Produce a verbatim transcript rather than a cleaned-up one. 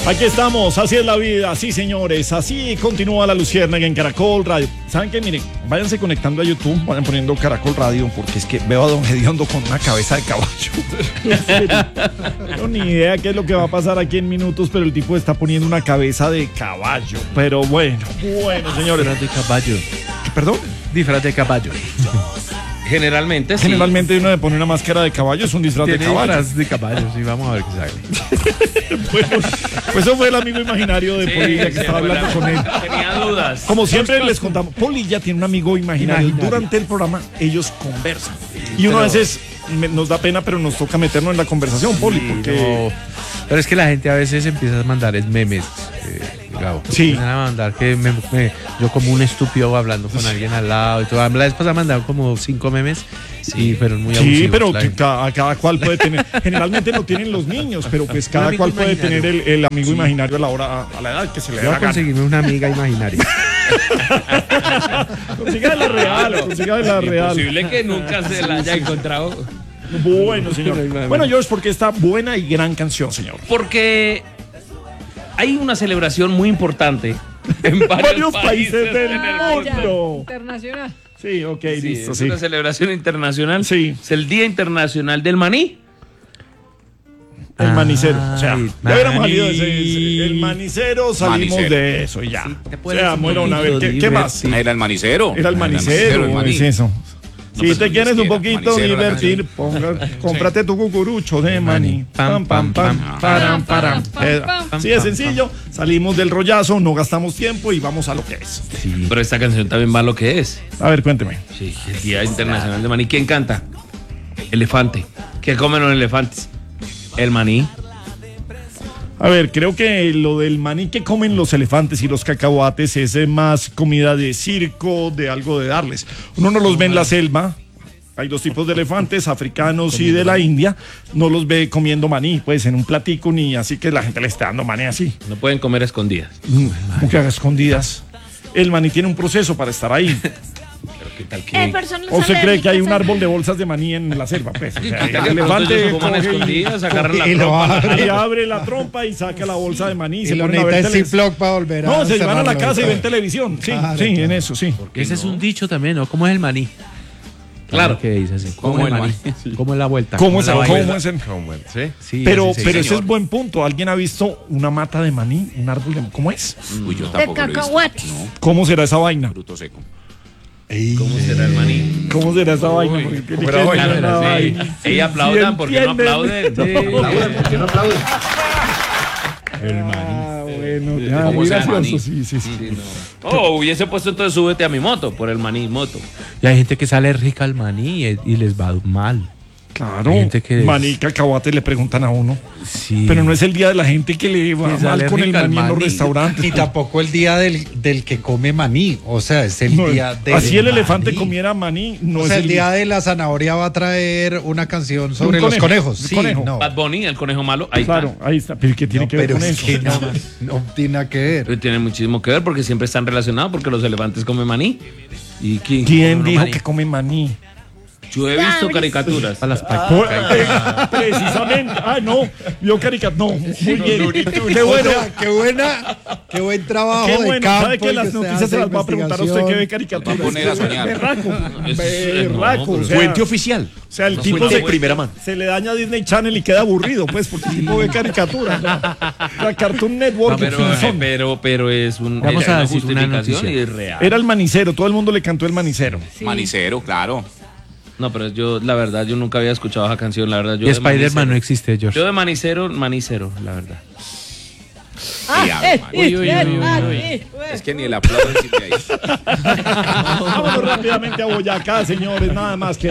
Aquí estamos, así es la vida, sí señores, así continúa la Luciérnaga en Caracol Radio. ¿Saben qué? Miren, váyanse conectando a YouTube, vayan poniendo Caracol Radio, porque es que veo a don Gediondo con una cabeza de caballo. No tengo ni idea qué es lo que va a pasar aquí en minutos, pero el tipo está poniendo una cabeza de caballo. Pero bueno, bueno señores. Disfraz de caballo. ¿Perdón? Disfraz de caballo. Generalmente sí. Generalmente uno le pone una máscara de caballo, es un disfraz de caballo. Disfraz de caballo, sí, vamos a ver qué sale. Bueno, pues eso fue el amigo imaginario de Sí, Polilla que sí, estaba hablando la- con él. Tenía dudas. Como siempre les contamos, Polilla tiene un amigo imaginario. Imaginario. Durante el programa ellos conversan. Y uno a pero- veces me- nos da pena, pero nos toca meternos en la conversación, Poli, Sí, porque... no. Pero es que la gente a veces empieza a mandar es memes, eh, Gabo. Sí. Empiezan a mandar que me- me- yo como un estúpido hablando con alguien al lado y todo. La vez pasada mandaron como cinco memes, y fueron muy abusivos. Sí, pero la que gente. cada, cada cual puede tener, generalmente lo tienen los niños, pero pues cada amigo cual puede imaginario. tener el, el amigo imaginario a la hora, a la edad que se le Yo dé voy la a gana. conseguirme una amiga imaginaria. Consiga de la real, consiga de la real. Imposible que nunca se la haya encontrado. Bueno, señor. Bueno, George, porque esta buena y gran canción, señor. Porque hay una celebración muy importante en varios, Varios países del en el mundo. Internacional. Sí, ok, Sí, listo, es sí. una celebración internacional. Sí. Es el Día Internacional del Maní. El manicero. O sea, Ay, ya hubiéramos maní. salido de ese, ese- el manicero, salimos Manicero. de eso y ya. Sí, te o puedes sea, bueno, a ver, ¿qué, qué más? divertir. Era el manicero. Era el manicero, el maní. es eso. Si pues, te el quieres un disquera, poquito manicero, la divertir, ponga, cómprate tu cucurucho de maní. Pam, pam, pam, param, param. Eh, Así de sencillo, salimos del rollazo, no gastamos tiempo y vamos a lo que es. Sí. Pero esta canción también va a lo que es. A ver, cuénteme. Sí, el Día Internacional del Maní. ¿Quién canta? Elefante. ¿Qué comen los elefantes? El maní. A ver, creo que lo del maní que comen los elefantes y los cacahuates es eh, más comida de circo, de algo de darles. Uno no los ve en la selva. Hay dos tipos de elefantes, africanos y de la India. No los ve comiendo maní, pues en un platico ni así que la gente le esté dando maní así. No pueden comer escondidas. Como que haga escondidas. El maní tiene un proceso para estar ahí. Pero qué tal que... Eh, personas ¿O se cree que hay un alérgicas árbol de bolsas de maní en la selva? Pues, o sea, ¿Qué tal el que elefante ellos se coman coge y- escondidas, agarran la y lo trompa? abre, y abre la trompa y saca la bolsa de maní. Y se lo ponen a ver necesita el tele- Ziploc para volver a No, se van a la cerrarlo. casa y ven televisión. Sí, Claro, sí, claro. en eso, sí. Ese es un dicho también, ¿no? ¿Cómo es el maní? Claro. Que dice así. ¿Cómo ¿Cómo el el maní? maní? ¿Cómo es la vuelta? ¿Cómo es la el- vaina? cómo es el- ¿Sí? Sí, Pero, sí, sí, pero ese señor. es buen punto. ¿Alguien ha visto una mata de maní? Un árbol de... ¿Cómo es? Uy, yo tampoco lo he visto. cacahuates. No, ¿Cómo será esa vaina? fruto seco. ¿Cómo será el maní? ¿Cómo será esa vaina? Porque tiene que ser Bueno, una sí. vaina. Ey, aplaudan, ¿por qué no entienden. aplauden? Sí. Aplaudan, ¿por qué no aplauden? Ah, bueno, ya, ¿Cómo muy será el gracioso, maní? sí, sí, sí. Sí, no. Oh, hubiese puesto entonces súbete a mi moto por el maní moto. Y hay gente que sale rica al maní y, y les va mal. Claro, Hay gente que es- maní, cacahuate le preguntan a uno. Sí. Pero no es el día de la gente que le va Que mal sale con el rica el maní en los maní. restaurantes. Y tampoco el día del, del que come maní. O sea, es el No, día del así el elefante maní. comiera maní, no O es sea, el el día de la zanahoria va a traer una canción sobre Un los conejo, conejos. un Sí, conejo. no. Bad Bunny, el conejo malo, ahí Claro, está. ahí está. Pero ¿qué tiene No, que ver pero con es eso? que no, no tiene nada que ver. Pero tiene muchísimo que ver porque siempre están relacionados porque los elefantes comen maní. ¿Y quién, ¿Quién come dijo maní? que come maní? Yo he visto caricaturas. Para las pa- Por- eh, precisamente. Ah, no. Vio caricatura. No, muy bien. Qué bueno. O sea, qué buena, qué buen trabajo Qué de bueno. campo. ¿Sabe que y las se noticias hace se las va a preguntar a usted que ve investigación. caricaturas? Va a poner a soñar. Berraco. Es- Berraco. no, o pero- sea, Fuente oficial. O sea, el No, tipo fuente se, de primera mano. se le daña a Disney Channel y queda aburrido, pues, porque el tipo ve caricaturas. ¿no? La Cartoon Network. No, pero, Simpson. pero, pero es un, Vamos es a una decir una justificación noticia. y es real. Era el manicero. Todo el mundo le cantó el manicero. Manicero, claro. No, pero yo, la verdad, yo nunca había escuchado esa canción, la verdad. Yo Y de Spider-Man no manicero- existe, George. Yo de manicero, manicero, la verdad. Sí, ave María. Uy, uy, uy, uy, uy. Es que ni el aplauso existe ahí. Vámonos rápidamente a Boyacá, señores. Nada más que